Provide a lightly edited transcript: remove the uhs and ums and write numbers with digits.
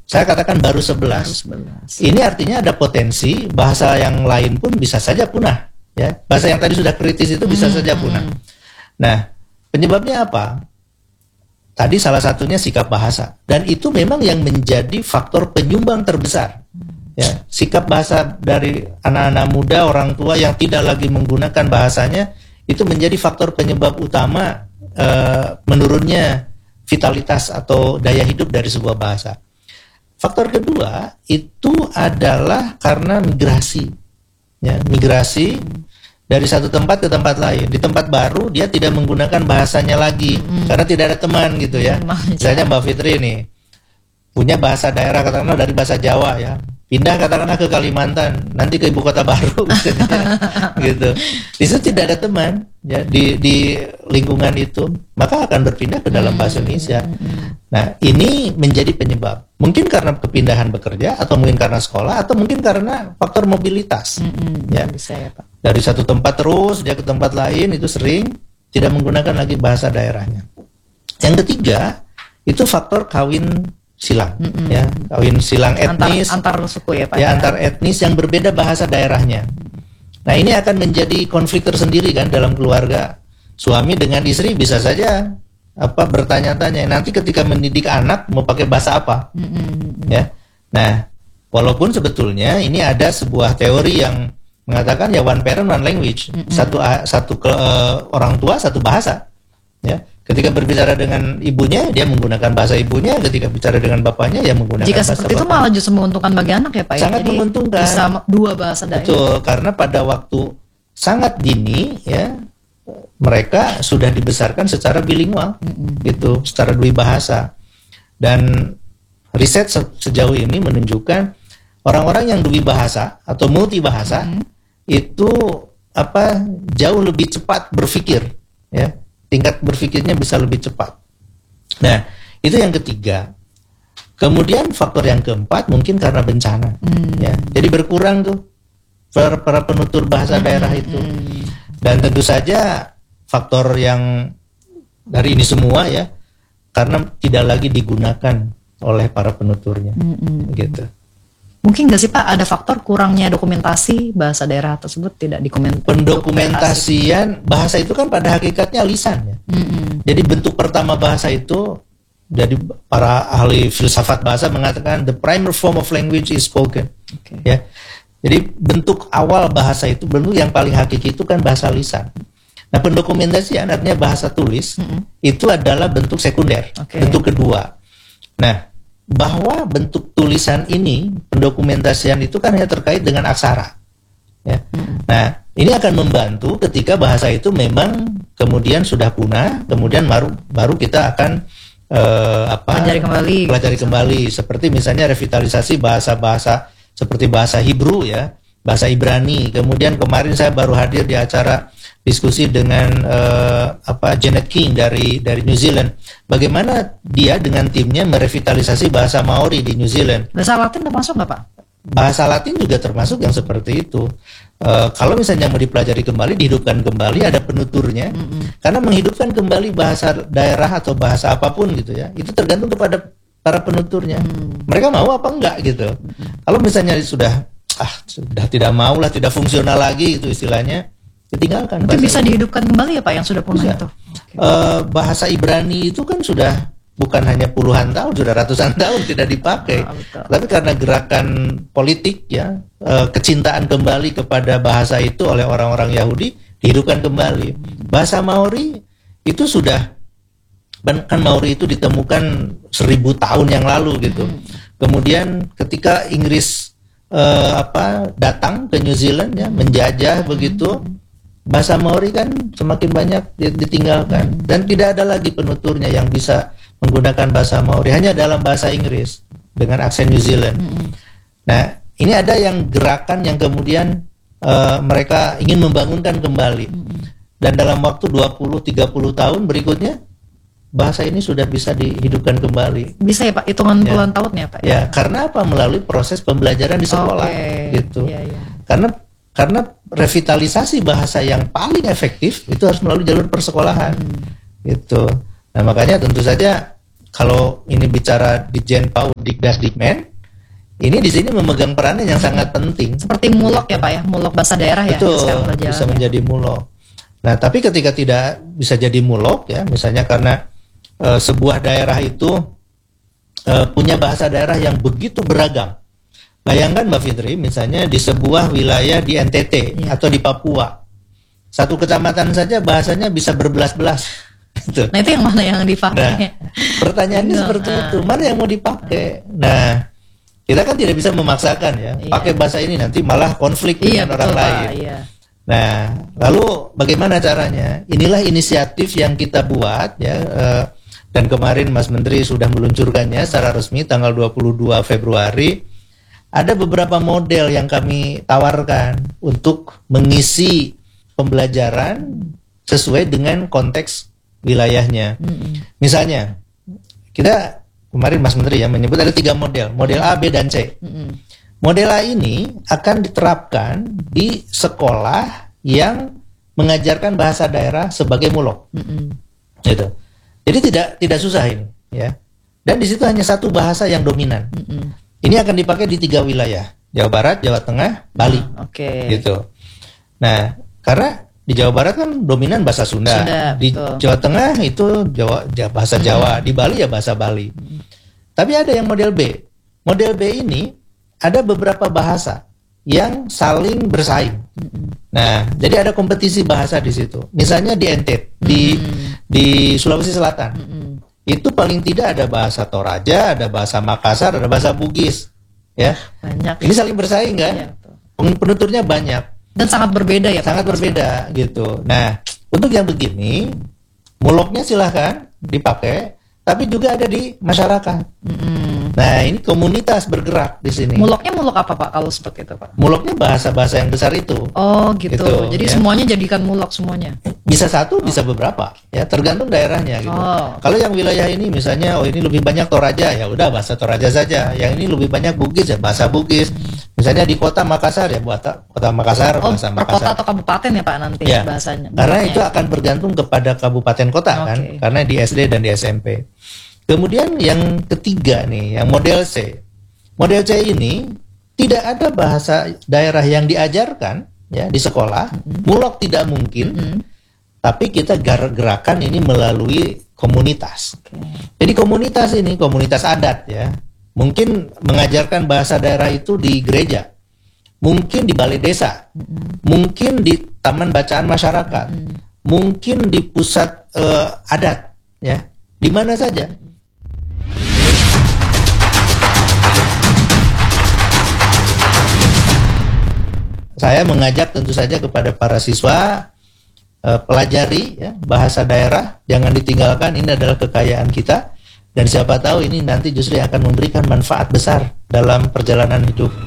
Saya katakan baru 11. Ini artinya ada potensi bahasa yang lain pun bisa saja punah. Ya, bahasa yang tadi sudah kritis itu bisa saja punah. Nah, penyebabnya apa? Tadi salah satunya sikap bahasa, dan itu memang yang menjadi faktor penyumbang terbesar. Ya, sikap bahasa dari anak-anak muda, orang tua yang tidak lagi menggunakan bahasanya, itu menjadi faktor penyebab utama menurunnya vitalitas atau daya hidup dari sebuah bahasa. Faktor kedua itu adalah karena migrasi, ya, migrasi dari satu tempat ke tempat lain. Di tempat baru dia tidak menggunakan bahasanya lagi karena tidak ada teman gitu ya. Misalnya Mbak Fitri nih punya bahasa daerah katakanlah dari bahasa Jawa ya, pindah katakanlah ke Kalimantan, nanti ke ibu kota baru gitu. Di situ tidak ada teman ya di lingkungan itu, maka akan berpindah ke dalam bahasa Indonesia. Nah, ini menjadi penyebab. Mungkin karena kepindahan bekerja, atau mungkin karena sekolah, atau mungkin karena faktor mobilitas. Ya, bisa ya Pak. Dari satu tempat terus dia ke tempat lain itu sering tidak menggunakan lagi bahasa daerahnya. Yang ketiga itu faktor kawin silang, ya, kawin silang etnis, antar suku ya Pak. Ya, antar etnis yang berbeda bahasa daerahnya. Nah, ini akan menjadi konflik tersendiri kan dalam keluarga. Suami dengan istri bisa saja bertanya-tanya nanti ketika mendidik anak mau pakai bahasa apa, ya. Nah, walaupun sebetulnya ini ada sebuah teori yang mengatakan ya one parent one language, satu orang tua satu bahasa, ya. Ketika berbicara dengan ibunya, dia menggunakan bahasa ibunya. Ketika bicara dengan bapaknya, ya menggunakan Jika bahasa seperti itu malah justru menguntungkan bagi anak ya Pak. Sangat Jadi menguntungkan. Bisa dua bahasa daerah. Betul, karena pada waktu sangat dini, ya, mereka sudah dibesarkan secara bilingual, gitu, secara dua bahasa. Dan riset sejauh ini menunjukkan orang-orang yang dua bahasa atau multi bahasa itu jauh lebih cepat berpikir, ya. Tingkat berpikirnya bisa lebih cepat. Nah, itu yang ketiga. Kemudian faktor yang keempat mungkin karena bencana, ya. Jadi berkurang tuh para penutur bahasa daerah itu. Dan tentu saja faktor yang dari ini semua ya, karena tidak lagi digunakan oleh para penuturnya, gitu. Mungkin nggak sih Pak ada faktor kurangnya dokumentasi bahasa daerah tersebut tidak dokumentasi. Pendokumentasian bahasa itu kan pada hakikatnya lisan ya. Jadi bentuk pertama bahasa itu, jadi para ahli filsafat bahasa mengatakan the primary form of language is spoken. Ya. Jadi bentuk awal bahasa itu, bentuk yang paling hakiki itu kan bahasa lisan. Nah, pendokumentasian artinya bahasa tulis itu adalah bentuk sekunder, bentuk kedua. Nah, bahwa bentuk tulisan ini, pendokumentasian itu kan hanya terkait dengan aksara, ya. Nah, ini akan membantu ketika bahasa itu memang kemudian sudah punah, kemudian baru kita akan pelajari kembali, seperti misalnya revitalisasi bahasa-bahasa seperti bahasa Hebrew ya, bahasa Ibrani. Kemudian kemarin saya baru hadir di acara diskusi dengan Janet King dari New Zealand. Bagaimana dia dengan timnya merevitalisasi bahasa Maori di New Zealand. Bahasa Latin termasuk nggak Pak? Bahasa Latin juga termasuk yang seperti itu. Kalau misalnya mau dipelajari kembali, dihidupkan kembali, ada penuturnya. Karena menghidupkan kembali bahasa daerah atau bahasa apapun gitu ya, itu tergantung kepada para penuturnya. Mereka mau apa enggak gitu. Kalau misalnya sudah tidak mau lah, tidak fungsional lagi itu istilahnya, ditinggalkan. Itu bisa dihidupkan kembali ya Pak yang sudah punah itu? Bahasa Ibrani itu kan sudah bukan hanya puluhan tahun, sudah ratusan tahun tidak dipakai. Tapi karena gerakan politik ya, kecintaan kembali kepada bahasa itu oleh orang-orang Yahudi, dihidupkan kembali. Bahasa Maori itu sudah, kan Maori itu ditemukan 1000 tahun yang lalu gitu. Kemudian ketika Inggris datang ke New Zealand ya, menjajah begitu, bahasa Maori kan semakin banyak ditinggalkan dan tidak ada lagi penuturnya yang bisa menggunakan bahasa Maori, hanya dalam bahasa Inggris dengan aksen New Zealand. Nah, ini ada yang gerakan yang kemudian mereka ingin membangunkan kembali. Dan dalam waktu 20-30 tahun berikutnya bahasa ini sudah bisa dihidupkan kembali. Bisa ya Pak, hitungan puluhan tahun ya Pak? Ya, karena apa? Melalui proses pembelajaran di sekolah, gitu. Karena revitalisasi bahasa yang paling efektif itu harus melalui jalur persekolahan, gitu. Nah, makanya tentu saja kalau ini bicara Ditjen PAUD Dikdasdikmen, ini di sini memegang peranan yang sangat penting. Seperti mulok ya Pak ya, mulok bahasa daerah ya. Betul, sekarang bisa ya. menjadi mulok. Nah, tapi ketika tidak bisa jadi mulok ya, misalnya karena sebuah daerah itu punya bahasa daerah yang begitu beragam. Bayangkan Mbak Fitri, misalnya di sebuah wilayah di NTT atau di Papua, satu kecamatan saja bahasanya bisa berbelas-belas. Gitu. Nah itu yang mana yang dipakai? Nah, pertanyaannya seperti itu, mana yang mau dipakai? Nah, kita kan tidak bisa memaksakan ya, pakai bahasa ini nanti malah konflik dengan orang lain. Iya. Nah, lalu bagaimana caranya? Inilah inisiatif yang kita buat ya, dan kemarin Mas Menteri sudah meluncurkannya secara resmi tanggal 22 Februari. Ada beberapa model yang kami tawarkan untuk mengisi pembelajaran sesuai dengan konteks wilayahnya. Misalnya, kita kemarin Mas Menteri ya menyebut ada 3 model A, B, dan C. Model A ini akan diterapkan di sekolah yang mengajarkan bahasa daerah sebagai mulok. Gitu. Jadi tidak susah ini, ya. Dan di situ hanya satu bahasa yang dominan. Ini akan dipakai di 3 wilayah, Jawa Barat, Jawa Tengah, Bali. Gitu. Nah, karena di Jawa Barat kan dominan bahasa Sunda, di Jawa Tengah itu bahasa Jawa, di Bali ya bahasa Bali. Tapi ada yang model B. Model B ini ada beberapa bahasa yang saling bersaing. Nah, jadi ada kompetisi bahasa di situ. Misalnya di NTT, di Sulawesi Selatan, itu paling tidak ada bahasa Toraja, ada bahasa Makassar, ada bahasa Bugis, ya. Banyak. Ini saling bersaing kan? Penuturnya banyak. Dan sangat berbeda ya Pak? Sangat berbeda gitu. Nah, untuk yang begini, muloknya silahkan dipakai, tapi juga ada di masyarakat. Nah, ini komunitas bergerak di sini. Muloknya mulok apa Pak kalau seperti itu Pak? Muloknya bahasa-bahasa yang besar itu. Oh gitu. Jadi ya. semuanya jadikan mulok semuanya. Bisa satu, bisa beberapa. Ya, tergantung daerahnya gitu. Kalau yang wilayah ini misalnya, ini lebih banyak Toraja, ya udah bahasa Toraja saja. Yang ini lebih banyak Bugis ya bahasa Bugis. Misalnya di kota Makassar ya kota Makassar, bahasa Makassar. Kota atau kabupaten ya Pak nanti ya, bahasanya. Karena itu akan bergantung kepada kabupaten kota kan, karena di SD dan di SMP. Kemudian yang ketiga nih, yang model C. Model C ini tidak ada bahasa daerah yang diajarkan ya di sekolah, mulok tidak mungkin. Tapi kita gerakan ini melalui komunitas. Jadi komunitas ini komunitas adat ya. Mungkin mengajarkan bahasa daerah itu di gereja, mungkin di balai desa, mungkin di taman bacaan masyarakat, mungkin di pusat adat, ya, di mana saja. Saya mengajak tentu saja kepada para siswa, pelajari ya, bahasa daerah, jangan ditinggalkan, ini adalah kekayaan kita. Dan siapa tahu ini nanti justru akan memberikan manfaat besar dalam perjalanan hidup.